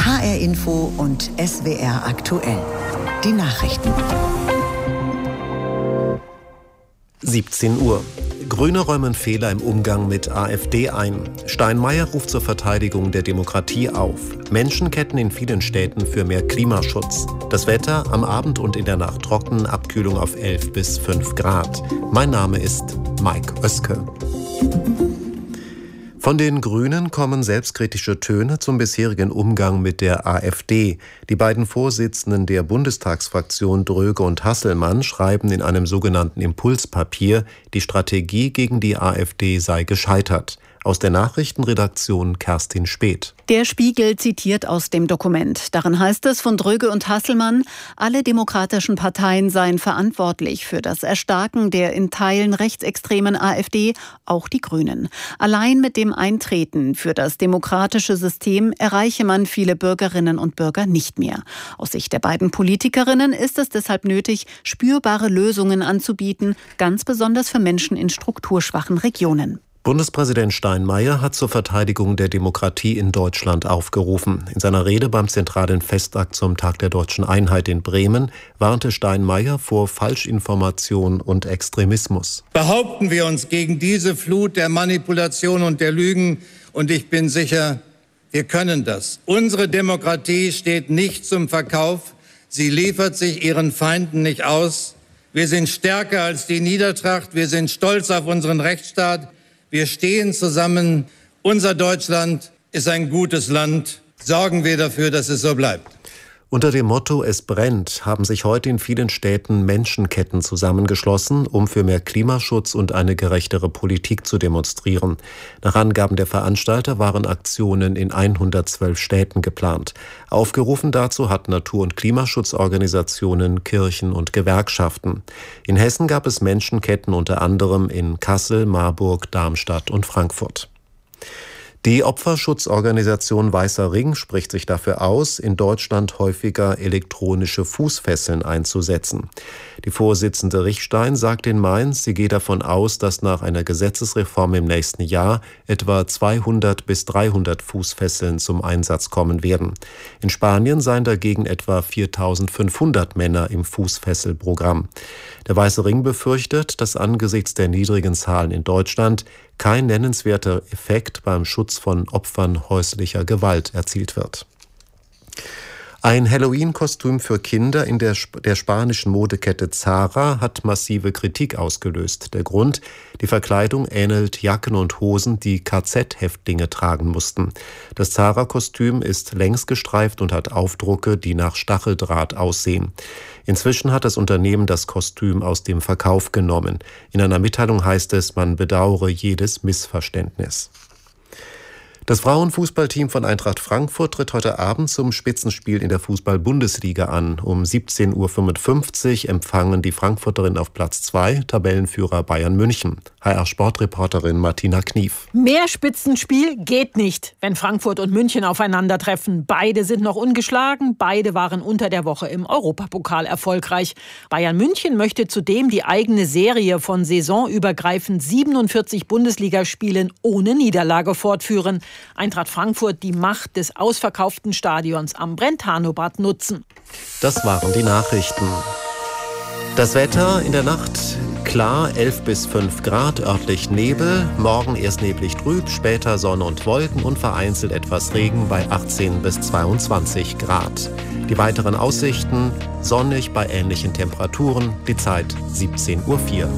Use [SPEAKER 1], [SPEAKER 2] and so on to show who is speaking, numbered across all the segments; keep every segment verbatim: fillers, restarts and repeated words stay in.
[SPEAKER 1] H R Info und S W R aktuell. Die Nachrichten.
[SPEAKER 2] siebzehn Uhr. Grüne räumen Fehler im Umgang mit AfD ein. Steinmeier ruft zur Verteidigung der Demokratie auf. Menschenketten in vielen Städten für mehr Klimaschutz. Das Wetter am Abend und in der Nacht trocken, Abkühlung auf elf bis fünf Grad. Mein Name ist Mike Oeske. Von den Grünen kommen selbstkritische Töne zum bisherigen Umgang mit der AfD. Die beiden Vorsitzenden der Bundestagsfraktion Dröge und Hasselmann schreiben in einem sogenannten Impulspapier, die Strategie gegen die AfD sei gescheitert. Aus der Nachrichtenredaktion Kerstin Speth.
[SPEAKER 3] Der Spiegel zitiert aus dem Dokument. Darin heißt es von Dröge und Hasselmann, alle demokratischen Parteien seien verantwortlich für das Erstarken der in Teilen rechtsextremen AfD, auch die Grünen. Allein mit dem Eintreten für das demokratische System erreiche man viele Bürgerinnen und Bürger nicht mehr. Aus Sicht der beiden Politikerinnen ist es deshalb nötig, spürbare Lösungen anzubieten, ganz besonders für Menschen in strukturschwachen Regionen.
[SPEAKER 2] Bundespräsident Steinmeier hat zur Verteidigung der Demokratie in Deutschland aufgerufen. In seiner Rede beim zentralen Festakt zum Tag der Deutschen Einheit in Bremen warnte Steinmeier vor Falschinformation und Extremismus.
[SPEAKER 4] Behaupten wir uns gegen diese Flut der Manipulation und der Lügen, und ich bin sicher, wir können das. Unsere Demokratie steht nicht zum Verkauf. Sie liefert sich ihren Feinden nicht aus. Wir sind stärker als die Niedertracht. Wir sind stolz auf unseren Rechtsstaat. Wir stehen zusammen. Unser Deutschland ist ein gutes Land. Sorgen wir dafür, dass es so bleibt.
[SPEAKER 2] Unter dem Motto "Es brennt" haben sich heute in vielen Städten Menschenketten zusammengeschlossen, um für mehr Klimaschutz und eine gerechtere Politik zu demonstrieren. Nach Angaben der Veranstalter waren Aktionen in hundertzwölf Städten geplant. Aufgerufen dazu hatten Natur- und Klimaschutzorganisationen, Kirchen und Gewerkschaften. In Hessen gab es Menschenketten unter anderem in Kassel, Marburg, Darmstadt und Frankfurt. Die Opferschutzorganisation Weißer Ring spricht sich dafür aus, in Deutschland häufiger elektronische Fußfesseln einzusetzen. Die Vorsitzende Richstein sagt in Mainz, sie gehe davon aus, dass nach einer Gesetzesreform im nächsten Jahr etwa zweihundert bis dreihundert Fußfesseln zum Einsatz kommen werden. In Spanien seien dagegen etwa viertausendfünfhundert Männer im Fußfesselprogramm. Der Weiße Ring befürchtet, dass angesichts der niedrigen Zahlen in Deutschland kein nennenswerter Effekt beim Schutz von Opfern häuslicher Gewalt erzielt wird. Ein Halloween-Kostüm für Kinder in der, der spanischen Modekette Zara hat massive Kritik ausgelöst. Der Grund: die Verkleidung ähnelt Jacken und Hosen, die K Z-Häftlinge tragen mussten. Das Zara-Kostüm ist längs gestreift und hat Aufdrucke, die nach Stacheldraht aussehen. Inzwischen hat das Unternehmen das Kostüm aus dem Verkauf genommen. In einer Mitteilung heißt es, man bedauere jedes Missverständnis. Das Frauenfußballteam von Eintracht Frankfurt tritt heute Abend zum Spitzenspiel in der Fußball-Bundesliga an. Um siebzehn Uhr fünfundfünfzig empfangen die Frankfurterinnen auf Platz zwei Tabellenführer Bayern München. H R-Sportreporterin Martina Knief.
[SPEAKER 5] Mehr Spitzenspiel geht nicht, wenn Frankfurt und München aufeinandertreffen. Beide sind noch ungeschlagen, beide waren unter der Woche im Europapokal erfolgreich. Bayern München möchte zudem die eigene Serie von saisonübergreifend siebenundvierzig Bundesligaspielen ohne Niederlage fortführen. Eintracht Frankfurt die Macht des ausverkauften Stadions am Brentano-Bad nutzen.
[SPEAKER 2] Das waren die Nachrichten. Das Wetter in der Nacht klar, elf bis fünf Grad, örtlich Nebel. Morgen erst neblig trüb, später Sonne und Wolken und vereinzelt etwas Regen bei achtzehn bis zweiundzwanzig Grad. Die weiteren Aussichten: sonnig bei ähnlichen Temperaturen, die Zeit siebzehn Uhr vier.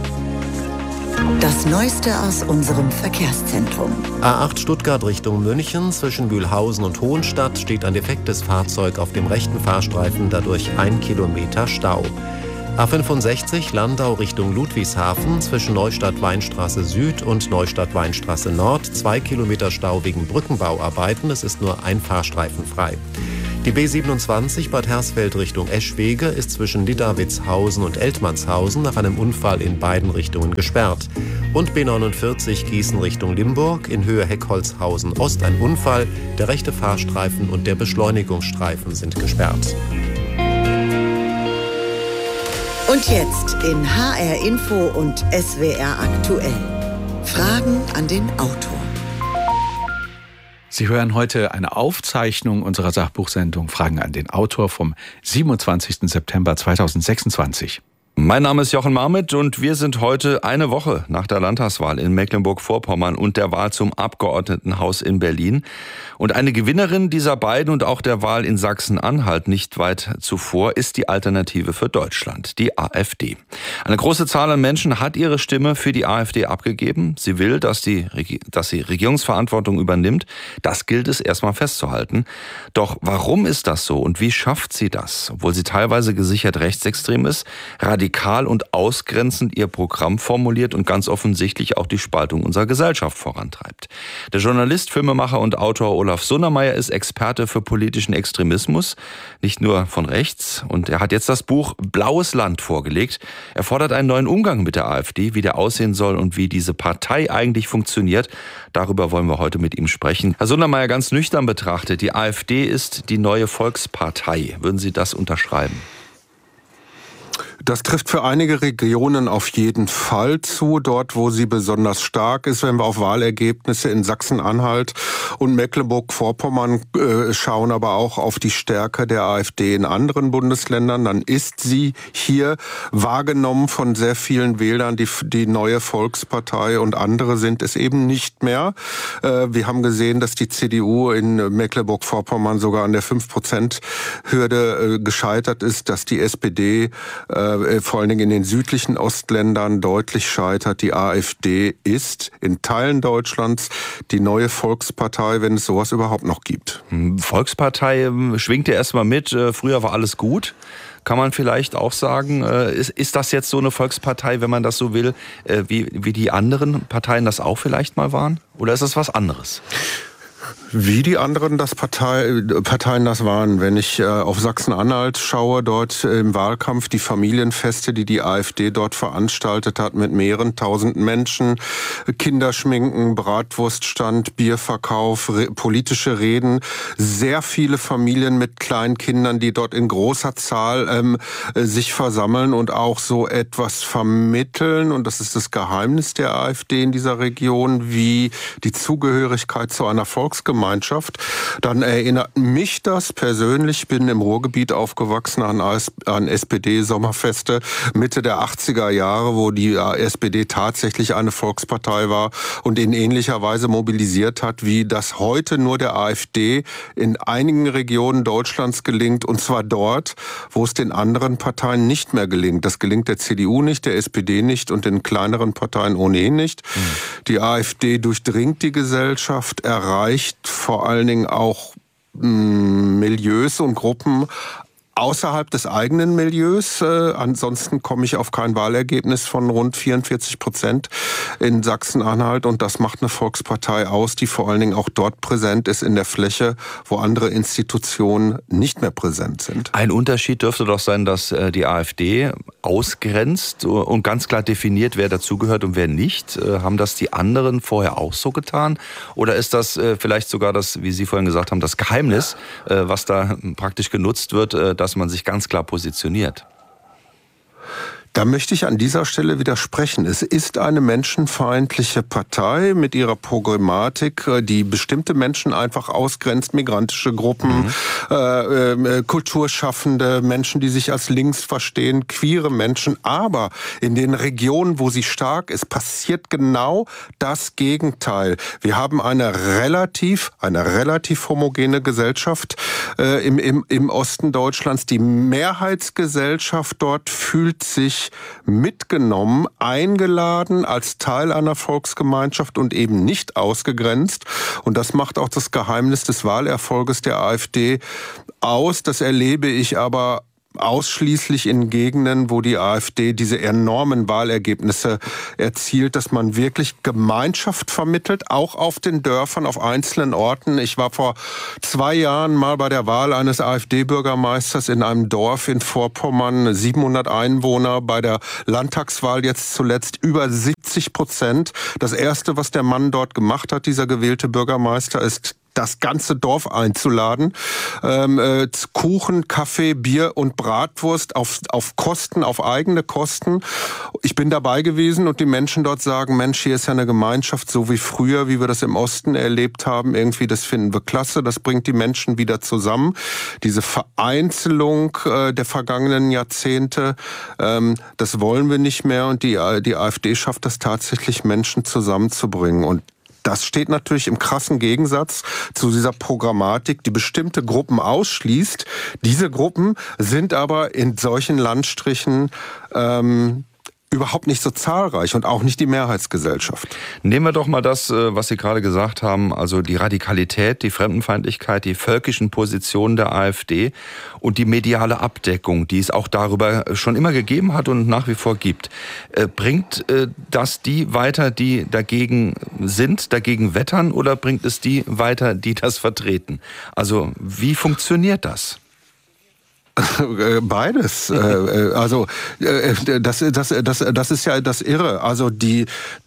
[SPEAKER 1] Das Neueste aus unserem Verkehrszentrum.
[SPEAKER 2] A acht Stuttgart Richtung München. Zwischen Mühlhausen und Hohenstadt steht ein defektes Fahrzeug auf dem rechten Fahrstreifen, dadurch ein Kilometer Stau. A fünfundsechzig Landau Richtung Ludwigshafen. Zwischen Neustadt-Weinstraße Süd und Neustadt-Weinstraße Nord zwei Kilometer Stau wegen Brückenbauarbeiten. Es ist nur ein Fahrstreifen frei. Die B siebenundzwanzig Bad Hersfeld Richtung Eschwege ist zwischen Niederwitzhausen und Eltmannshausen nach einem Unfall in beiden Richtungen gesperrt. Und B neunundvierzig Gießen Richtung Limburg in Höhe Heckholzhausen Ost ein Unfall. Der rechte Fahrstreifen und der Beschleunigungsstreifen sind gesperrt.
[SPEAKER 1] Und jetzt in H R Info und S W R aktuell. Fragen an den Autor.
[SPEAKER 6] Sie hören heute eine Aufzeichnung unserer Sachbuchsendung Fragen an den Autor vom siebenundzwanzigsten September zweitausendsechsundzwanzig.
[SPEAKER 7] Mein Name ist Jochen Marmit und wir sind heute eine Woche nach der Landtagswahl in Mecklenburg-Vorpommern und der Wahl zum Abgeordnetenhaus in Berlin. Und eine Gewinnerin dieser beiden und auch der Wahl in Sachsen-Anhalt nicht weit zuvor ist die Alternative für Deutschland, die AfD. Eine große Zahl an Menschen hat ihre Stimme für die AfD abgegeben. Sie will, dass, die, dass sie Regierungsverantwortung übernimmt. Das gilt es erstmal festzuhalten. Doch warum ist das so und wie schafft sie das? Obwohl sie teilweise gesichert rechtsextrem ist, radikal und ausgrenzend ihr Programm formuliert und ganz offensichtlich auch die Spaltung unserer Gesellschaft vorantreibt. Der Journalist, Filmemacher und Autor Olaf Sundermeier ist Experte für politischen Extremismus, nicht nur von rechts. Und er hat jetzt das Buch Blaues Land vorgelegt. Er fordert einen neuen Umgang mit der AfD, wie der aussehen soll und wie diese Partei eigentlich funktioniert. Darüber wollen wir heute mit ihm sprechen. Herr Sundermeier, ganz nüchtern betrachtet, die AfD ist die neue Volkspartei. Würden Sie das unterschreiben?
[SPEAKER 8] Das trifft für einige Regionen auf jeden Fall zu, dort wo sie besonders stark ist. Wenn wir auf Wahlergebnisse in Sachsen-Anhalt und Mecklenburg-Vorpommern äh, schauen, aber auch auf die Stärke der AfD in anderen Bundesländern, dann ist sie hier wahrgenommen von sehr vielen Wählern, die, die neue Volkspartei, und andere sind es eben nicht mehr. Äh, wir haben gesehen, dass die C D U in Mecklenburg-Vorpommern sogar an der fünf Prozent Hürde äh, gescheitert ist, dass die S P D äh, vor allen Dingen in den südlichen Ostländern deutlich scheitert. Die AfD ist in Teilen Deutschlands die neue Volkspartei, wenn es sowas überhaupt noch gibt.
[SPEAKER 7] Volkspartei schwingt ja erstmal mit. Früher war alles gut. Kann man vielleicht auch sagen, ist, ist das jetzt so eine Volkspartei, wenn man das so will, wie, wie die anderen Parteien das auch vielleicht mal waren? Oder ist das was anderes?
[SPEAKER 8] Wie die anderen das Partei, Parteien das waren. Wenn ich äh, auf Sachsen-Anhalt schaue, dort im Wahlkampf die Familienfeste, die die AfD dort veranstaltet hat, mit mehreren tausend Menschen, Kinderschminken, Bratwurststand, Bierverkauf, re- politische Reden, sehr viele Familien mit kleinen Kindern, die dort in großer Zahl ähm, sich versammeln und auch so etwas vermitteln. Und das ist das Geheimnis der AfD in dieser Region, wie die Zugehörigkeit zu einer Volksgemeinschaft. Dann erinnert mich das persönlich, ich bin im Ruhrgebiet aufgewachsen, an, an S P D-Sommerfeste Mitte der achtziger Jahre, wo die S P D tatsächlich eine Volkspartei war und in ähnlicher Weise mobilisiert hat, wie das heute nur der AfD in einigen Regionen Deutschlands gelingt, und zwar dort, wo es den anderen Parteien nicht mehr gelingt. Das gelingt der C D U nicht, der S P D nicht und den kleineren Parteien ohnehin nicht. Mhm. Die AfD durchdringt die Gesellschaft, erreicht vor allen Dingen auch mh, Milieus und Gruppen außerhalb des eigenen Milieus. Äh, ansonsten komme ich auf kein Wahlergebnis von rund vierundvierzig Prozent in Sachsen-Anhalt. Und das macht eine Volkspartei aus, die vor allen Dingen auch dort präsent ist in der Fläche, wo andere Institutionen nicht mehr präsent sind.
[SPEAKER 7] Ein Unterschied dürfte doch sein, dass äh, die AfD ausgrenzt und ganz klar definiert, wer dazugehört und wer nicht. Äh, haben das die anderen vorher auch so getan? Oder ist das äh, vielleicht sogar das, wie Sie vorhin gesagt haben, das Geheimnis, äh, was da praktisch genutzt wird, äh, dass man sich ganz klar positioniert?
[SPEAKER 8] Da möchte ich an dieser Stelle widersprechen. Es ist eine menschenfeindliche Partei mit ihrer Programmatik, die bestimmte Menschen einfach ausgrenzt, migrantische Gruppen, mhm. äh, äh, Kulturschaffende, Menschen, die sich als links verstehen, queere Menschen. Aber in den Regionen, wo sie stark ist, passiert genau das Gegenteil. Wir haben eine relativ, eine relativ homogene Gesellschaft äh, im, im, im Osten Deutschlands. Die Mehrheitsgesellschaft dort fühlt sich mitgenommen, eingeladen als Teil einer Volksgemeinschaft und eben nicht ausgegrenzt. Und das macht auch das Geheimnis des Wahlerfolges der AfD aus. Das erlebe ich aber ausschließlich in Gegenden, wo die AfD diese enormen Wahlergebnisse erzielt, dass man wirklich Gemeinschaft vermittelt, auch auf den Dörfern, auf einzelnen Orten. Ich war vor zwei Jahren mal bei der Wahl eines AfD-Bürgermeisters in einem Dorf in Vorpommern, siebenhundert Einwohner, bei der Landtagswahl jetzt zuletzt über siebzig Prozent. Das Erste, was der Mann dort gemacht hat, dieser gewählte Bürgermeister, ist das ganze Dorf einzuladen. Ähm, äh, Kuchen, Kaffee, Bier und Bratwurst auf, auf Kosten, auf eigene Kosten. Ich bin dabei gewesen und die Menschen dort sagen, Mensch, hier ist ja eine Gemeinschaft, so wie früher, wie wir das im Osten erlebt haben. Irgendwie, das finden wir klasse, das bringt die Menschen wieder zusammen. Diese Vereinzelung äh, der vergangenen Jahrzehnte, ähm, das wollen wir nicht mehr und die, die AfD schafft das tatsächlich, Menschen zusammenzubringen. Und das steht natürlich im krassen Gegensatz zu dieser Programmatik, die bestimmte Gruppen ausschließt. Diese Gruppen sind aber in solchen Landstrichen ähm, überhaupt nicht so zahlreich und auch nicht die Mehrheitsgesellschaft.
[SPEAKER 7] Nehmen wir doch mal das, was Sie gerade gesagt haben, also die Radikalität, die Fremdenfeindlichkeit, die völkischen Positionen der AfD und die mediale Abdeckung, die es auch darüber schon immer gegeben hat und nach wie vor gibt. Bringt das die weiter, die dagegen sind, dagegen wettern, oder bringt es die weiter, die das vertreten? Also wie funktioniert das?
[SPEAKER 8] Beides. Also das, das, das, das ist ja das Irre. Also die,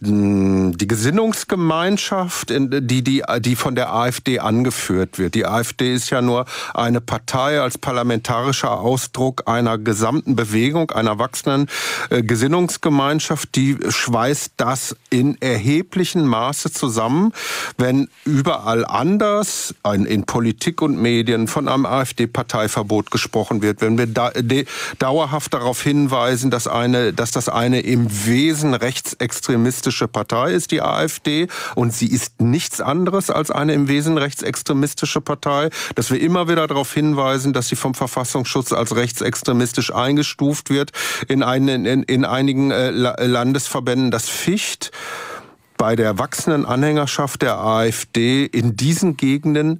[SPEAKER 8] die Gesinnungsgemeinschaft, die, die, die von der AfD angeführt wird. Die AfD ist ja nur eine Partei als parlamentarischer Ausdruck einer gesamten Bewegung, einer wachsenden Gesinnungsgemeinschaft. Die schweißt das in erheblichem Maße zusammen, wenn überall anders in Politik und Medien von einem AfD-Parteiverbot gesprochen wird, wenn wir da, de, dauerhaft darauf hinweisen, dass, eine, dass das eine im Wesen rechtsextremistische Partei ist, die AfD, und sie ist nichts anderes als eine im Wesen rechtsextremistische Partei, dass wir immer wieder darauf hinweisen, dass sie vom Verfassungsschutz als rechtsextremistisch eingestuft wird in, einen, in, in einigen äh, Landesverbänden. Das ficht bei der wachsenden Anhängerschaft der AfD in diesen Gegenden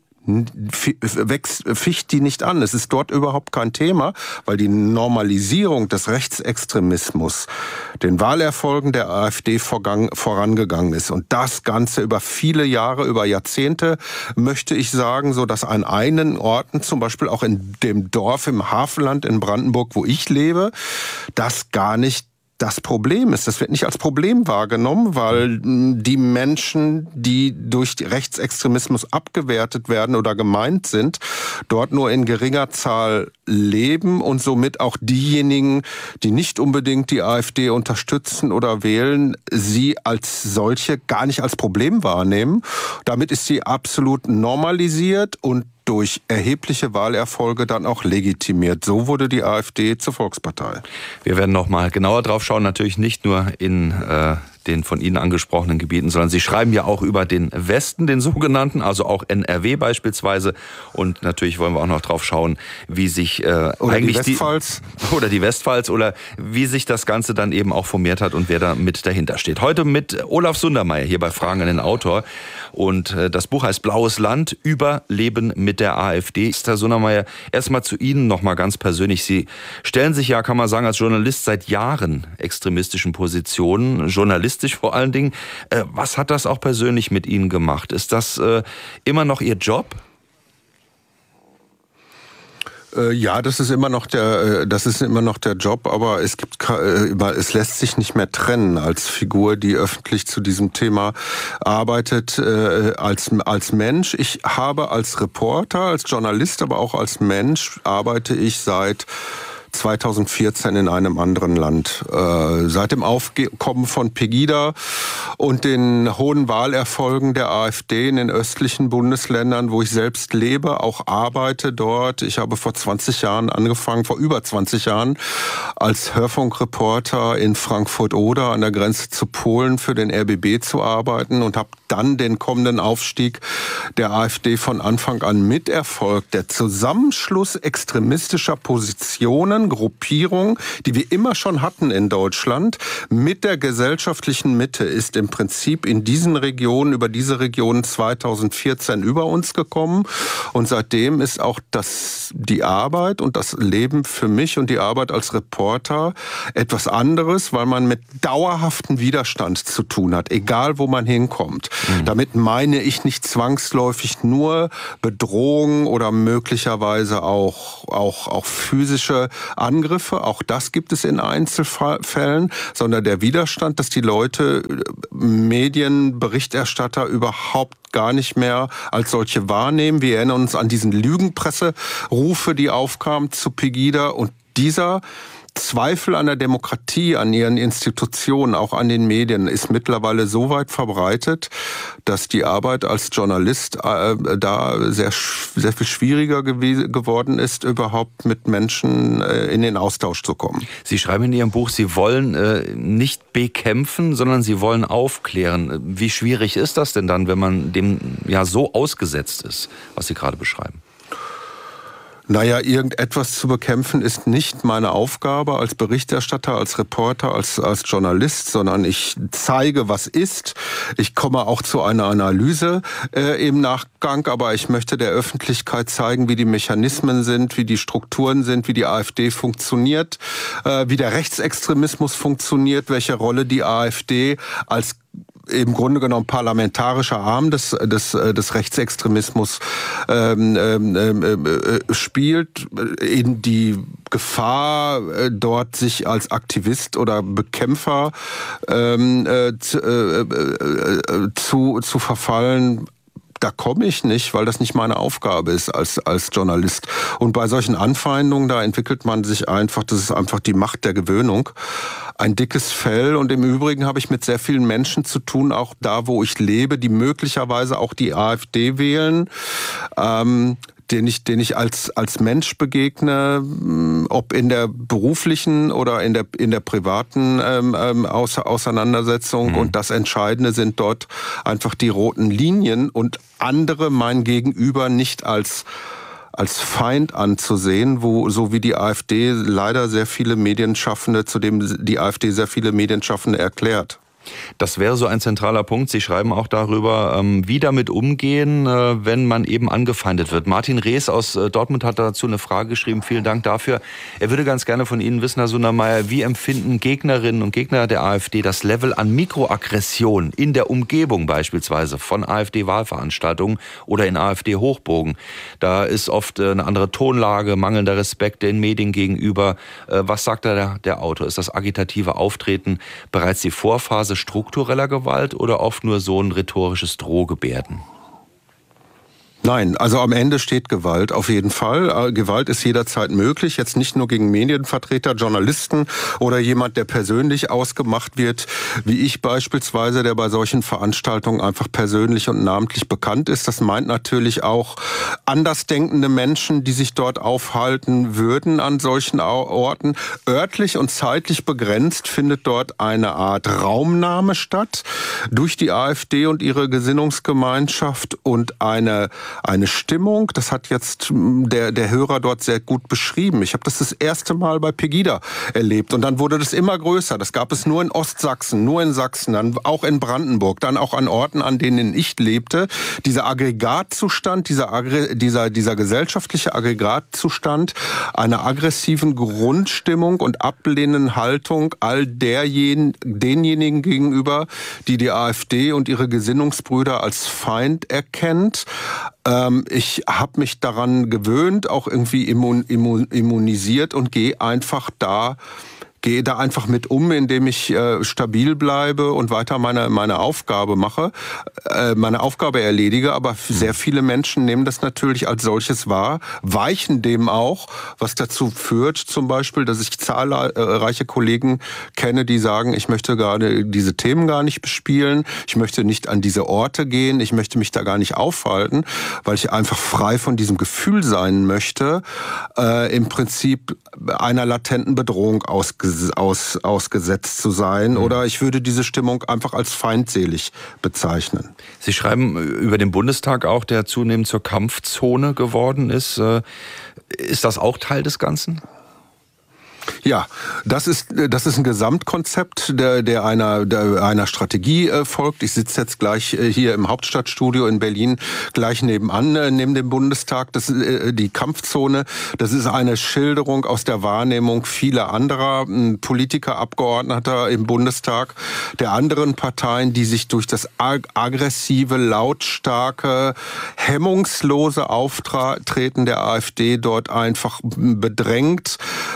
[SPEAKER 8] wächst, ficht die nicht an. Es ist dort überhaupt kein Thema, weil die Normalisierung des Rechtsextremismus den Wahlerfolgen der AfD vorangegangen ist. Und das Ganze über viele Jahre, über Jahrzehnte, möchte ich sagen, so dass an einigen Orten, zum Beispiel auch in dem Dorf im Havelland in Brandenburg, wo ich lebe, das gar nicht das Problem ist. Das wird nicht als Problem wahrgenommen, weil die Menschen, die durch Rechtsextremismus abgewertet werden oder gemeint sind, dort nur in geringer Zahl leben und somit auch diejenigen, die nicht unbedingt die AfD unterstützen oder wählen, sie als solche gar nicht als Problem wahrnehmen. Damit ist sie absolut normalisiert und durch erhebliche Wahlerfolge dann auch legitimiert. So wurde die AfD zur Volkspartei.
[SPEAKER 7] Wir werden noch mal genauer drauf schauen, natürlich nicht nur in äh, den von Ihnen angesprochenen Gebieten, sondern Sie schreiben ja auch über den Westen, den sogenannten, also auch N R W beispielsweise. Und natürlich wollen wir auch noch drauf schauen, wie sich äh,
[SPEAKER 8] oder
[SPEAKER 7] eigentlich
[SPEAKER 8] die Westpfalz
[SPEAKER 7] die, oder die Westpfalz oder wie sich das Ganze dann eben auch formiert hat und wer da mit dahinter steht. Heute mit Olaf Sundermeier hier bei Fragen an den Autor. Und äh, das Buch heißt Blaues Land, Überleben mit der AfD. Herr Sundermeier, erstmal zu Ihnen noch mal ganz persönlich. Sie stellen sich ja, kann man sagen, als Journalist seit Jahren extremistischen Positionen, journalistisch vor allen Dingen. Äh, was hat das auch persönlich mit Ihnen gemacht? Ist das äh, immer noch Ihr Job?
[SPEAKER 8] Ja, das ist immer noch der, das ist immer noch der Job, aber es gibt, es lässt sich nicht mehr trennen als Figur, die öffentlich zu diesem Thema arbeitet, als, als Mensch. Ich habe als Reporter, als Journalist, aber auch als Mensch arbeite ich seit zweitausendvierzehn in einem anderen Land. Äh, seit dem Aufkommen von Pegida und den hohen Wahlerfolgen der AfD in den östlichen Bundesländern, wo ich selbst lebe, auch arbeite dort. Ich habe vor zwanzig Jahren angefangen, vor über zwanzig Jahren, als Hörfunkreporter in Frankfurt-Oder an der Grenze zu Polen für den R B B zu arbeiten und habe dann den kommenden Aufstieg der AfD von Anfang an miterfolgt. Der Zusammenschluss extremistischer Positionen, Gruppierungen, die wir immer schon hatten in Deutschland, mit der gesellschaftlichen Mitte ist im Prinzip in diesen Regionen, über diese Regionen zweitausendvierzehn über uns gekommen. Und seitdem ist auch das, die Arbeit und das Leben für mich und die Arbeit als Reporter etwas anderes, weil man mit dauerhaftem Widerstand zu tun hat, egal wo man hinkommt. Mhm. Damit meine ich nicht zwangsläufig nur Bedrohungen oder möglicherweise auch, auch, auch physische Angriffe, auch das gibt es in Einzelfällen, sondern der Widerstand, dass die Leute, Medienberichterstatter überhaupt gar nicht mehr als solche wahrnehmen. Wir erinnern uns an diesen Lügenpresserufe, die aufkamen zu Pegida, und dieser Zweifel an der Demokratie, an ihren Institutionen, auch an den Medien, ist mittlerweile so weit verbreitet, dass die Arbeit als Journalist äh, da sehr, sehr viel schwieriger gew- geworden ist, überhaupt mit Menschen äh, in den Austausch zu kommen.
[SPEAKER 7] Sie schreiben in Ihrem Buch, Sie wollen äh, nicht bekämpfen, sondern Sie wollen aufklären. Wie schwierig ist das denn dann, wenn man dem ja so ausgesetzt ist, was Sie gerade beschreiben?
[SPEAKER 8] Naja, irgendetwas zu bekämpfen ist nicht meine Aufgabe als Berichterstatter, als Reporter, als, als Journalist, sondern ich zeige, was ist. Ich komme auch zu einer Analyse äh, im Nachgang, aber ich möchte der Öffentlichkeit zeigen, wie die Mechanismen sind, wie die Strukturen sind, wie die AfD funktioniert, äh, wie der Rechtsextremismus funktioniert, welche Rolle die AfD als im Grunde genommen parlamentarischer Arm des, des, des Rechtsextremismus ähm, ähm, äh, spielt, in die Gefahr, dort sich als Aktivist oder Bekämpfer ähm, äh, zu, äh, äh, zu, zu verfallen. Da komme ich nicht, weil das nicht meine Aufgabe ist als, als Journalist. Und bei solchen Anfeindungen, da entwickelt man sich einfach, das ist einfach die Macht der Gewöhnung, ein dickes Fell. Und im Übrigen habe ich mit sehr vielen Menschen zu tun, auch da, wo ich lebe, die möglicherweise auch die AfD wählen, ähm, den ich, den ich als, als Mensch begegne, ob in der beruflichen oder in der, in der privaten ähm, Auseinandersetzung. Mhm. Und das Entscheidende sind dort einfach die roten Linien und andere mein Gegenüber nicht als als Feind anzusehen, wo so wie die AfD leider sehr viele Medienschaffende, zu dem die AfD sehr viele Medienschaffende erklärt.
[SPEAKER 7] Das wäre so ein zentraler Punkt. Sie schreiben auch darüber, wie damit umgehen, wenn man eben angefeindet wird. Martin Rees aus Dortmund hat dazu eine Frage geschrieben. Vielen Dank dafür. Er würde ganz gerne von Ihnen wissen, Herr Sundermeier, wie empfinden Gegnerinnen und Gegner der AfD das Level an Mikroaggression in der Umgebung beispielsweise von AfD-Wahlveranstaltungen oder in AfD-Hochburgen? Da ist oft eine andere Tonlage, mangelnder Respekt den Medien gegenüber. Was sagt da der, der Autor? Ist das agitative Auftreten bereits die Vorphase struktureller Gewalt oder oft nur so ein rhetorisches Drohgebärden?
[SPEAKER 8] Nein, also am Ende steht Gewalt, auf jeden Fall. Gewalt ist jederzeit möglich, jetzt nicht nur gegen Medienvertreter, Journalisten oder jemand, der persönlich ausgemacht wird, wie ich beispielsweise, der bei solchen Veranstaltungen einfach persönlich und namentlich bekannt ist. Das meint natürlich auch andersdenkende Menschen, die sich dort aufhalten würden an solchen Orten. Örtlich und zeitlich begrenzt findet dort eine Art Raumnahme statt durch die AfD und ihre Gesinnungsgemeinschaft und eine Eine Stimmung, das hat jetzt der, der Hörer dort sehr gut beschrieben. Ich habe das das erste Mal bei Pegida erlebt und dann wurde das immer größer. Das gab es nur in Ostsachsen, nur in Sachsen, dann auch in Brandenburg, dann auch an Orten, an denen ich lebte. Dieser Aggregatzustand, dieser, dieser, dieser gesellschaftliche Aggregatzustand einer aggressiven Grundstimmung und ablehnenden Haltung all derjenigen, denjenigen gegenüber, die die AfD und ihre Gesinnungsbrüder als Feind erkennt. Ich habe mich daran gewöhnt, auch irgendwie immun, immun, immunisiert und gehe einfach da gehe da einfach mit um, indem ich äh, stabil bleibe und weiter meine meine Aufgabe mache, äh, meine Aufgabe erledige. Aber sehr viele Menschen nehmen das natürlich als solches wahr, weichen dem auch, was dazu führt, zum Beispiel, dass ich zahlreiche Kollegen kenne, die sagen, ich möchte gerade diese Themen gar nicht bespielen, ich möchte nicht an diese Orte gehen, ich möchte mich da gar nicht aufhalten, weil ich einfach frei von diesem Gefühl sein möchte, äh, im Prinzip einer latenten Bedrohung ausgesetzt Aus, ausgesetzt zu sein, mhm. oder ich würde diese Stimmung einfach als feindselig bezeichnen.
[SPEAKER 7] Sie schreiben über den Bundestag auch, der zunehmend zur Kampfzone geworden ist. Ist das auch Teil des Ganzen?
[SPEAKER 8] Ja, das ist das ist ein Gesamtkonzept, der, der einer der einer Strategie äh, folgt. Ich sitze jetzt gleich äh, hier im Hauptstadtstudio in Berlin, gleich nebenan, äh, neben dem Bundestag. Das ist äh, die Kampfzone. Das ist eine Schilderung aus der Wahrnehmung vieler anderer äh, Politiker, Abgeordneter im Bundestag der anderen Parteien, die sich durch das ag- aggressive, lautstarke, hemmungslose Auftreten der AfD dort einfach bedrängt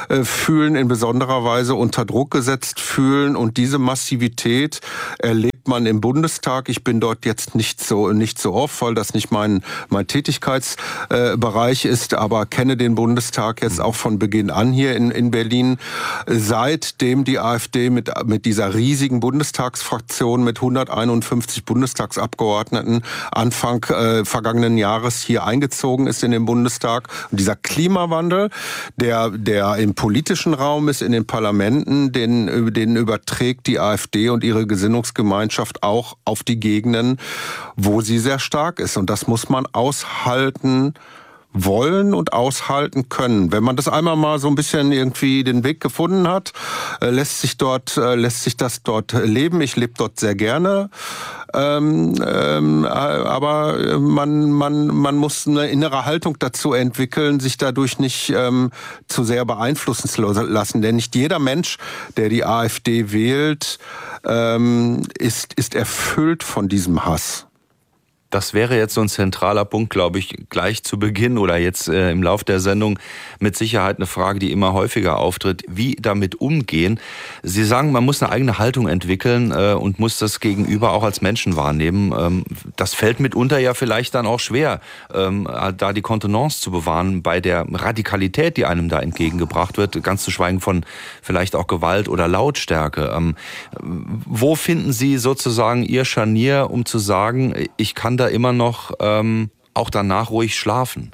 [SPEAKER 8] äh, fühlen, in besonderer Weise unter Druck gesetzt fühlen. Und diese Massivität erlebt man im Bundestag. Ich bin dort jetzt nicht so nicht so oft, weil das nicht mein mein Tätigkeitsbereich äh, ist, aber kenne den Bundestag jetzt auch von Beginn an hier in in Berlin. Seitdem die AfD mit mit dieser riesigen Bundestagsfraktion mit hunderteinundfünfzig Bundestagsabgeordneten Anfang äh, vergangenen Jahres hier eingezogen ist in den Bundestag. Und dieser Klimawandel, der der im politischen Raum ist, in den Parlamenten, den den überträgt die AfD und ihre Gesinnungsgemeinschaft auch auf die Gegenden, wo sie sehr stark ist. Und das muss man aushalten wollen und aushalten können. Wenn man das einmal mal so ein bisschen irgendwie den Weg gefunden hat, lässt sich dort, lässt sich das dort leben. Ich lebe dort sehr gerne. Ähm, ähm, aber man, man, man muss eine innere Haltung dazu entwickeln, sich dadurch nicht ähm, zu sehr beeinflussen zu lassen. Denn nicht jeder Mensch, der die AfD wählt, ähm, ist, ist erfüllt von diesem Hass.
[SPEAKER 7] Das wäre jetzt so ein zentraler Punkt, glaube ich, gleich zu Beginn oder jetzt äh, im Lauf der Sendung mit Sicherheit eine Frage, die immer häufiger auftritt. Wie damit umgehen? Sie sagen, man muss eine eigene Haltung entwickeln äh, und muss das Gegenüber auch als Menschen wahrnehmen. Ähm, das fällt mitunter ja vielleicht dann auch schwer, ähm, da die Kontenance zu bewahren bei der Radikalität, die einem da entgegengebracht wird, ganz zu schweigen von vielleicht auch Gewalt oder Lautstärke. Ähm, wo finden Sie sozusagen Ihr Scharnier, um zu sagen, ich kann da immer noch ähm, auch danach ruhig schlafen?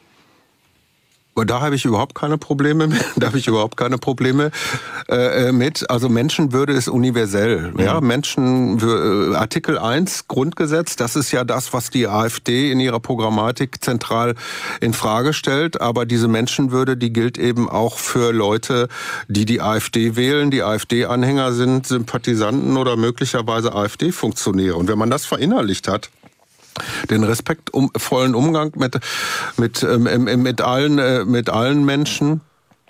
[SPEAKER 8] Da habe ich überhaupt keine Probleme mit. Da habe ich überhaupt keine Probleme äh, mit. Also Menschenwürde ist universell. Mhm. Ja, Menschen, äh, Artikel eins Grundgesetz, das ist ja das, was die AfD in ihrer Programmatik zentral in Frage stellt. Aber diese Menschenwürde, die gilt eben auch für Leute, die die AfD wählen, die AfD-Anhänger sind, Sympathisanten oder möglicherweise AfD-Funktionäre. Und wenn man das verinnerlicht hat, den respektvollen Umgang mit mit ähm, mit allen mit allen Menschen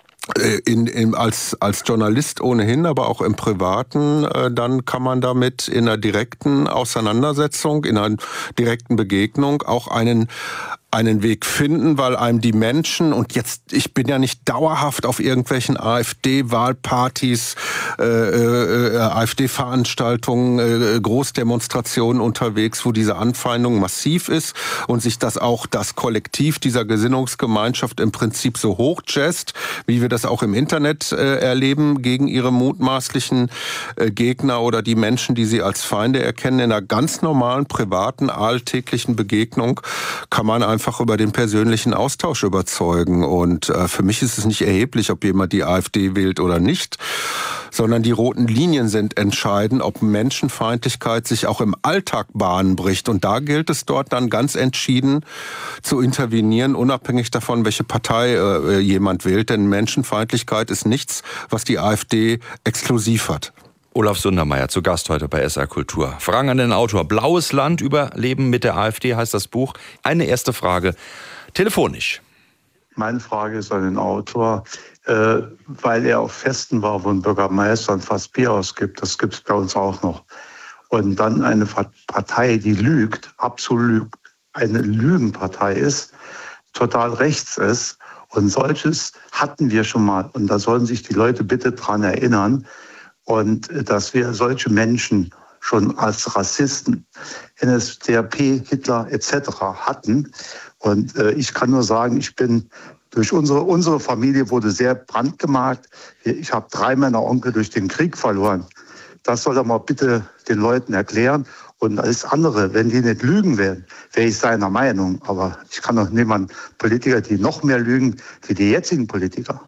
[SPEAKER 8] in, in als als Journalist ohnehin, aber auch im Privaten, äh, dann kann man damit in einer direkten Auseinandersetzung, in einer direkten Begegnung auch einen einen Weg finden, weil einem die Menschen, und jetzt, ich bin ja nicht dauerhaft auf irgendwelchen AfD-Wahlpartys, äh, äh, AfD-Veranstaltungen, äh, Großdemonstrationen unterwegs, wo diese Anfeindung massiv ist und sich das auch das Kollektiv dieser Gesinnungsgemeinschaft im Prinzip so hochjazzt, wie wir das auch im Internet äh, erleben, gegen ihre mutmaßlichen äh, Gegner oder die Menschen, die sie als Feinde erkennen. In einer ganz normalen, privaten, alltäglichen Begegnung kann man einfach einfach über den persönlichen Austausch überzeugen. Und äh, für mich ist es nicht erheblich, ob jemand die AfD wählt oder nicht, sondern die roten Linien sind entscheidend, ob Menschenfeindlichkeit sich auch im Alltag Bahn bricht. Und da gilt es dort dann ganz entschieden zu intervenieren, unabhängig davon, welche Partei äh, jemand wählt. Denn Menschenfeindlichkeit ist nichts, was die AfD exklusiv hat.
[SPEAKER 7] Olaf Sundermeier zu Gast heute bei S R Kultur. Fragen an den Autor. Blaues Land, Überleben mit der AfD heißt das Buch. Eine erste Frage, telefonisch.
[SPEAKER 9] Meine Frage ist an den Autor, äh, weil er auf Festen war, wo ein Bürgermeister ein Fass Bier ausgibt. Das gibt es bei uns auch noch. Und dann eine Partei, die lügt, absolut eine Lügenpartei ist, total rechts ist. Und solches hatten wir schon mal. Und da sollen sich die Leute bitte dran erinnern. Und dass wir solche Menschen schon als Rassisten, N S D A P, Hitler et cetera hatten. Und äh, ich kann nur sagen, ich bin durch unsere unsere Familie wurde sehr brandgemarkt. Ich habe drei meiner Onkel durch den Krieg verloren. Das soll er mal bitte den Leuten erklären. Und alles andere, wenn die nicht lügen werden, wäre ich seiner Meinung. Aber ich kann doch niemanden Politiker, die noch mehr lügen wie die jetzigen Politiker.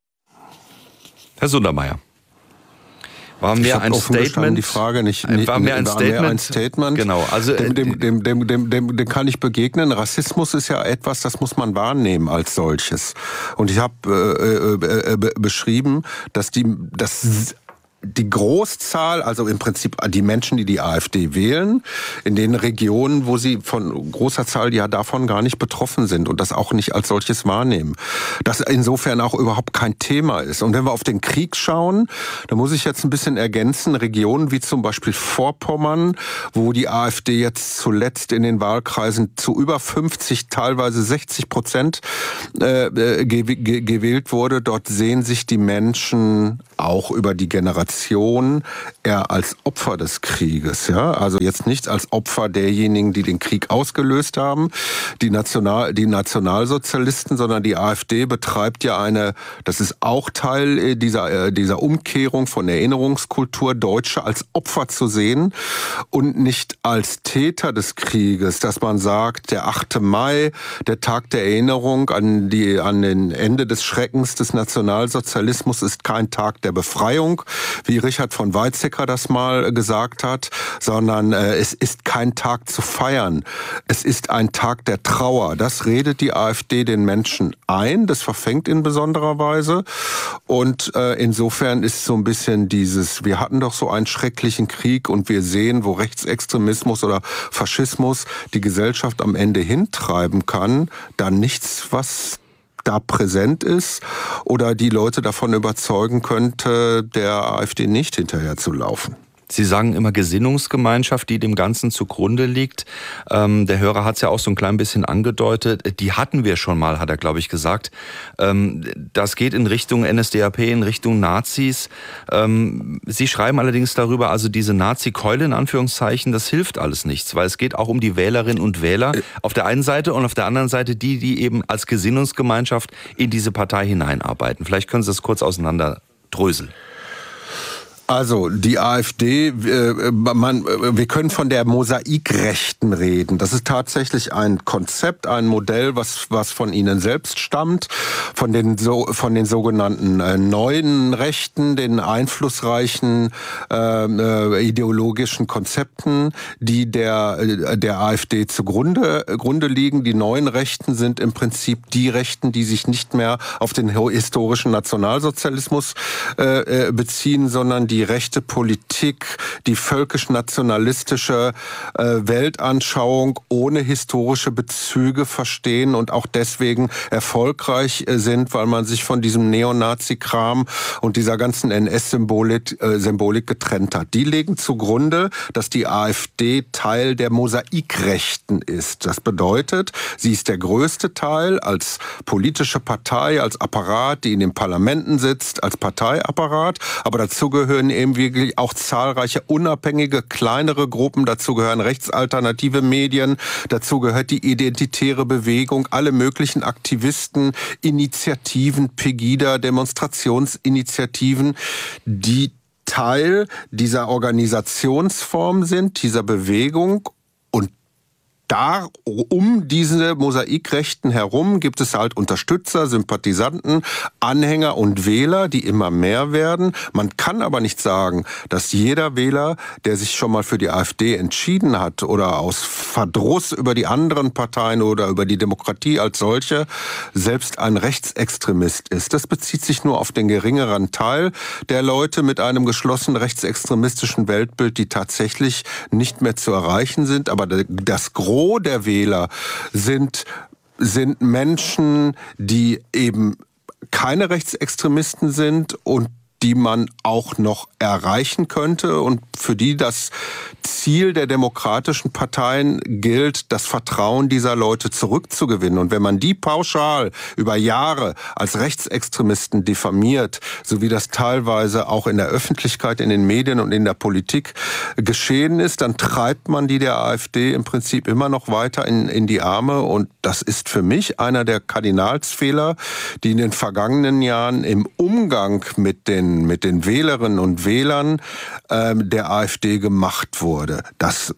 [SPEAKER 7] Herr Sundermeier. War mir ein Statement?
[SPEAKER 8] Die Frage nicht, nicht
[SPEAKER 7] war mir ein,
[SPEAKER 8] war
[SPEAKER 7] Statement?
[SPEAKER 8] Mir ein Statement.
[SPEAKER 7] Genau. Also
[SPEAKER 8] dem, dem, dem, dem, dem, dem, dem kann ich begegnen. Rassismus ist ja etwas, das muss man wahrnehmen als solches. Und ich habe äh, äh, äh, beschrieben, dass die, dass die Großzahl, also im Prinzip die Menschen, die die AfD wählen, in den Regionen, wo sie von großer Zahl ja davon gar nicht betroffen sind und das auch nicht als solches wahrnehmen. Das insofern auch überhaupt kein Thema ist. Und wenn wir auf den Krieg schauen, da muss ich jetzt ein bisschen ergänzen, Regionen wie zum Beispiel Vorpommern, wo die AfD jetzt zuletzt in den Wahlkreisen zu über fünfzig, teilweise sechzig Prozent äh, ge- gewählt wurde, dort sehen sich die Menschen auch über die Generation eher als Opfer des Krieges, ja, also jetzt nicht als Opfer derjenigen, die den Krieg ausgelöst haben, die National, die Nationalsozialisten, sondern die AfD betreibt ja eine, das ist auch Teil dieser dieser Umkehrung von Erinnerungskultur, Deutsche als Opfer zu sehen und nicht als Täter des Krieges, dass man sagt, der achte Mai, der Tag der Erinnerung an die an den Ende des Schreckens des Nationalsozialismus ist kein Tag der Befreiung, wie Richard von Weizsäcker das mal gesagt hat, sondern äh, es ist kein Tag zu feiern. Es ist ein Tag der Trauer. Das redet die AfD den Menschen ein. Das verfängt in besonderer Weise. Und äh, insofern ist so ein bisschen dieses, wir hatten doch so einen schrecklichen Krieg und wir sehen, wo Rechtsextremismus oder Faschismus die Gesellschaft am Ende hintreiben kann, dann nichts, was da präsent ist oder die Leute davon überzeugen könnte, der AfD nicht hinterher zu laufen.
[SPEAKER 7] Sie sagen immer Gesinnungsgemeinschaft, die dem Ganzen zugrunde liegt. Ähm, der Hörer hat es ja auch so ein klein bisschen angedeutet. Die hatten wir schon mal, hat er, glaube ich, gesagt. Ähm, das geht in Richtung N S D A P, in Richtung Nazis. Ähm, Sie schreiben allerdings darüber, also diese Nazi-Keule in Anführungszeichen, das hilft alles nichts, weil es geht auch um die Wählerinnen und Wähler auf der einen Seite und auf der anderen Seite die, die eben als Gesinnungsgemeinschaft in diese Partei hineinarbeiten. Vielleicht können Sie das kurz auseinanderdröseln.
[SPEAKER 8] Also die AfD, äh, man, wir können von der Mosaikrechten reden. Das ist tatsächlich ein Konzept, ein Modell, was was von ihnen selbst stammt, von den so von den sogenannten äh, neuen Rechten, den einflussreichen äh, ideologischen Konzepten, die der der AfD zugrunde Grunde liegen. Die neuen Rechten sind im Prinzip die Rechten, die sich nicht mehr auf den historischen Nationalsozialismus äh, beziehen, sondern die Die rechte Politik, die völkisch-nationalistische äh, Weltanschauung ohne historische Bezüge verstehen und auch deswegen erfolgreich äh, sind, weil man sich von diesem Neonazi-Kram und dieser ganzen N S-Symbolik äh, Symbolik getrennt hat. Die legen zugrunde, dass die AfD Teil der Mosaikrechten ist. Das bedeutet, sie ist der größte Teil als politische Partei, als Apparat, die in den Parlamenten sitzt, als Parteiapparat, aber dazu gehören eben wirklich auch zahlreiche unabhängige, kleinere Gruppen. Dazu gehören rechtsalternative Medien, dazu gehört die identitäre Bewegung, alle möglichen Aktivisten, Initiativen, Pegida, Demonstrationsinitiativen, die Teil dieser Organisationsform sind, dieser Bewegung. Und da um diese Mosaikrechten herum gibt es halt Unterstützer, Sympathisanten, Anhänger und Wähler, die immer mehr werden. Man kann aber nicht sagen, dass jeder Wähler, der sich schon mal für die AfD entschieden hat oder aus Verdruss über die anderen Parteien oder über die Demokratie als solche, selbst ein Rechtsextremist ist. Das bezieht sich nur auf den geringeren Teil der Leute mit einem geschlossenen rechtsextremistischen Weltbild, die tatsächlich nicht mehr zu erreichen sind. Aber das Gros der Wähler sind, sind Menschen, die eben keine Rechtsextremisten sind und die man auch noch erreichen könnte und für die das Ziel der demokratischen Parteien gilt, das Vertrauen dieser Leute zurückzugewinnen. Und wenn man die pauschal über Jahre als Rechtsextremisten diffamiert, so wie das teilweise auch in der Öffentlichkeit, in den Medien und in der Politik geschehen ist, dann treibt man die der AfD im Prinzip immer noch weiter in, in die Arme. Und das ist für mich einer der Kardinalsfehler, die in den vergangenen Jahren im Umgang mit den mit den Wählerinnen und Wählern ähm, der AfD gemacht wurde. Das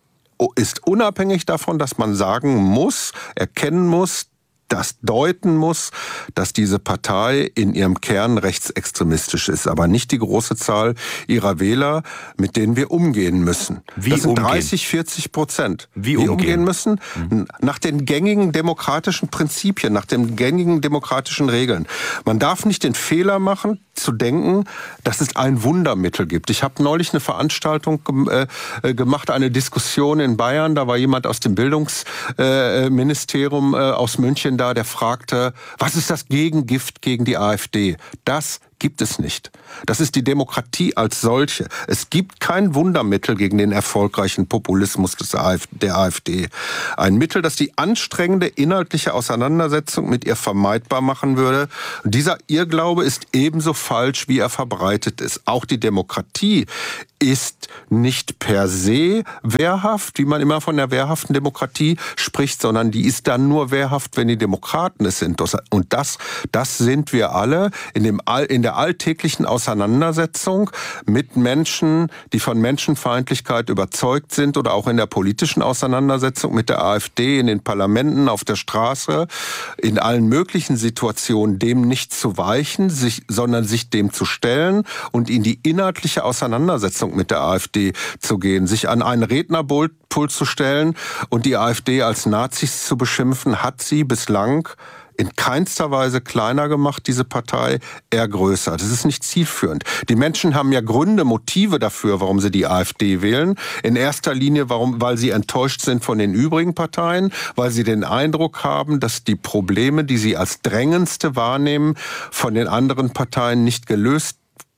[SPEAKER 8] ist unabhängig davon, dass man sagen muss, erkennen muss, das deuten muss, dass diese Partei in ihrem Kern rechtsextremistisch ist, aber nicht die große Zahl ihrer Wähler, mit denen wir umgehen müssen.
[SPEAKER 7] Wie
[SPEAKER 8] das sind
[SPEAKER 7] umgehen?
[SPEAKER 8] dreißig, vierzig Prozent.
[SPEAKER 7] Wie
[SPEAKER 8] umgehen?
[SPEAKER 7] umgehen
[SPEAKER 8] müssen? Mhm. Nach den gängigen demokratischen Prinzipien, nach den gängigen demokratischen Regeln. Man darf nicht den Fehler machen, zu denken, dass es ein Wundermittel gibt. Ich habe neulich eine Veranstaltung äh, gemacht, eine Diskussion in Bayern. Da war jemand aus dem Bildungsministerium äh, äh, aus München da, der fragte, was ist das Gegengift gegen die AfD? Das gibt es nicht. Das ist die Demokratie als solche. Es gibt kein Wundermittel gegen den erfolgreichen Populismus des AfD, der AfD. Ein Mittel, das die anstrengende inhaltliche Auseinandersetzung mit ihr vermeidbar machen würde. Und dieser Irrglaube ist ebenso falsch, wie er verbreitet ist. Auch die Demokratie ist nicht per se wehrhaft, wie man immer von der wehrhaften Demokratie spricht, sondern die ist dann nur wehrhaft, wenn die Demokraten es sind. Und das, das sind wir alle in dem All, in der alltäglichen Auseinandersetzung mit Menschen, die von Menschenfeindlichkeit überzeugt sind, oder auch in der politischen Auseinandersetzung mit der AfD, in den Parlamenten, auf der Straße, in allen möglichen Situationen dem nicht zu weichen, sich, sondern sich dem zu stellen und in die inhaltliche Auseinandersetzung mit der AfD zu gehen, sich an einen Rednerpult zu stellen und die AfD als Nazis zu beschimpfen, hat sie bislang in keinster Weise kleiner gemacht, diese Partei, eher größer. Das ist nicht zielführend. Die Menschen haben ja Gründe, Motive dafür, warum sie die AfD wählen. In erster Linie, warum, weil sie enttäuscht sind von den übrigen Parteien, weil sie den Eindruck haben, dass die Probleme, die sie als drängendste wahrnehmen, von den anderen Parteien nicht gelöst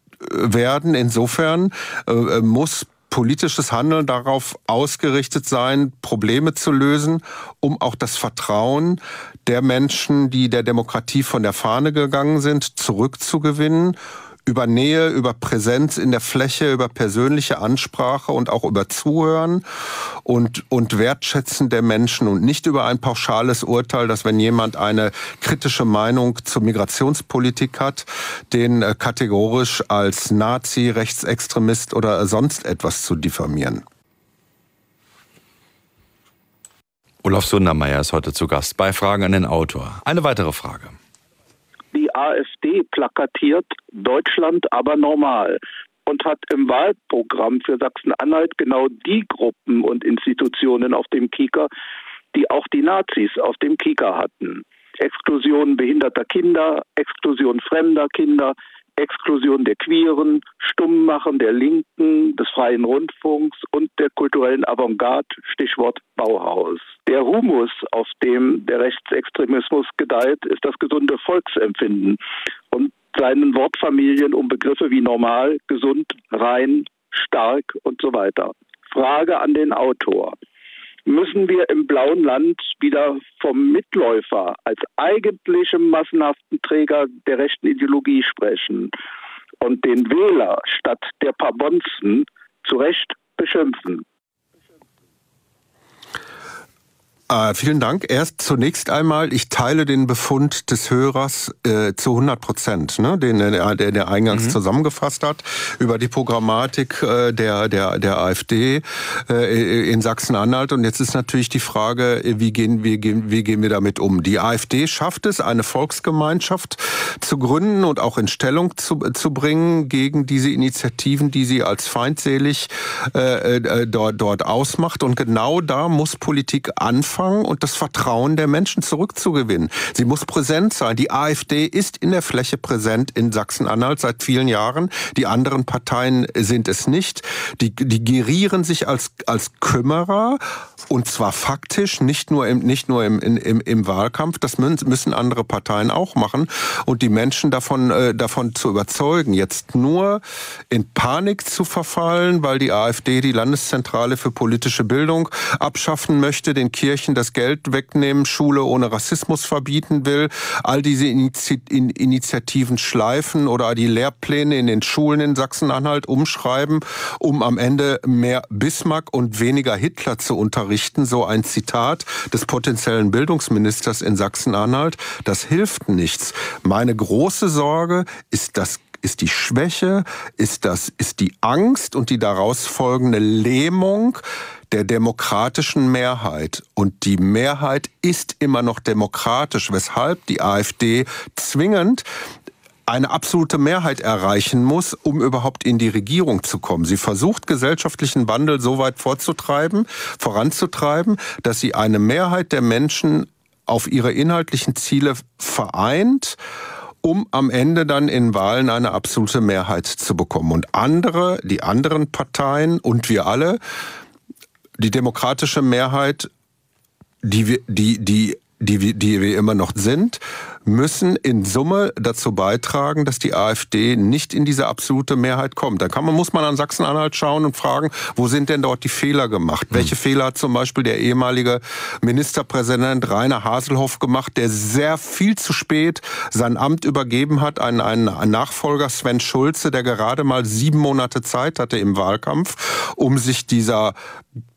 [SPEAKER 8] werden. Insofern äh, muss politisches Handeln darauf ausgerichtet sein, Probleme zu lösen, um auch das Vertrauen der Menschen, die der Demokratie von der Fahne gegangen sind, zurückzugewinnen. Über Nähe, über Präsenz in der Fläche, über persönliche Ansprache und auch über Zuhören und, und Wertschätzen der Menschen und nicht über ein pauschales Urteil, dass wenn jemand eine kritische Meinung zur Migrationspolitik hat, den kategorisch als Nazi, Rechtsextremist oder sonst etwas zu diffamieren.
[SPEAKER 7] Olaf Sundermeier ist heute zu Gast bei Fragen an den Autor. Eine weitere Frage.
[SPEAKER 10] Die AfD plakatiert Deutschland aber normal und hat im Wahlprogramm für Sachsen-Anhalt genau die Gruppen und Institutionen auf dem Kieker, die auch die Nazis auf dem Kieker hatten. Exklusion behinderter Kinder, Exklusion fremder Kinder, Exklusion der Queeren, Stummmachen der Linken, des freien Rundfunks und der kulturellen Avantgarde, Stichwort Bauhaus. Der Humus, auf dem der Rechtsextremismus gedeiht, ist das gesunde Volksempfinden und seinen Wortfamilien um Begriffe wie normal, gesund, rein, stark und so weiter. Frage an den Autor. Müssen wir im blauen Land wieder vom Mitläufer als eigentlichem massenhaften Träger der rechten Ideologie sprechen und den Wähler statt der paar Bonzen zu Recht beschimpfen?
[SPEAKER 8] Äh, vielen Dank. Erst zunächst einmal, ich teile den Befund des Hörers äh, zu hundert Prozent, ne, den der, der eingangs mhm. zusammengefasst hat, über die Programmatik äh, der, der, der AfD äh, in Sachsen-Anhalt. Und jetzt ist natürlich die Frage, wie gehen, wie, gehen, wie gehen wir damit um? Die AfD schafft es, eine Volksgemeinschaft zu gründen und auch in Stellung zu, zu bringen gegen diese Initiativen, die sie als feindselig äh, äh, dort, dort ausmacht. Und genau da muss Politik anfangen und das Vertrauen der Menschen zurückzugewinnen. Sie muss präsent sein. Die AfD ist in der Fläche präsent in Sachsen-Anhalt seit vielen Jahren. Die anderen Parteien sind es nicht. Die, die gerieren sich als, als Kümmerer und zwar faktisch, nicht nur im, nicht nur im, im, im Wahlkampf. Das müssen andere Parteien auch machen und die Menschen davon, äh, davon zu überzeugen, jetzt nur in Panik zu verfallen, weil die AfD die Landeszentrale für politische Bildung abschaffen möchte, den Kirchen das Geld wegnehmen, Schule ohne Rassismus verbieten will, all diese Initiativen schleifen oder die Lehrpläne in den Schulen in Sachsen-Anhalt umschreiben, um am Ende mehr Bismarck und weniger Hitler zu unterrichten. So ein Zitat des potenziellen Bildungsministers in Sachsen-Anhalt. Das hilft nichts. Meine große Sorge ist das ist die Schwäche, ist das, ist die Angst und die daraus folgende Lähmung der demokratischen Mehrheit. Und die Mehrheit ist immer noch demokratisch, weshalb die AfD zwingend eine absolute Mehrheit erreichen muss, um überhaupt in die Regierung zu kommen. Sie versucht, gesellschaftlichen Wandel so weit vorzutreiben, voranzutreiben, dass sie eine Mehrheit der Menschen auf ihre inhaltlichen Ziele vereint um am Ende dann in Wahlen eine absolute Mehrheit zu bekommen. Und andere, die anderen Parteien und wir alle, die demokratische Mehrheit, die wir, die, die, die, die wir immer noch sind, müssen in Summe dazu beitragen, dass die AfD nicht in diese absolute Mehrheit kommt. Da kann man, muss man an Sachsen-Anhalt schauen und fragen, wo sind denn dort die Fehler gemacht? Mhm. Welche Fehler hat zum Beispiel der ehemalige Ministerpräsident Rainer Haselhoff gemacht, der sehr viel zu spät sein Amt übergeben hat an einen Nachfolger Sven Schulze, der gerade mal sieben Monate Zeit hatte im Wahlkampf, um sich dieser